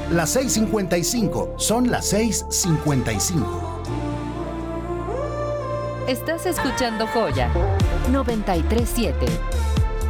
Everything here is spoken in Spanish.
Las 6:55, son las 6:55. Estás escuchando Joya 93.7.